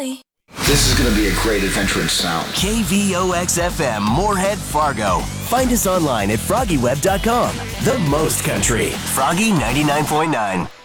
Bye. This is going to be a great adventure in sound. KVOX-FM, Moorhead, Fargo. Find us online at FroggyWeb.com. The most country. Froggy 99.9.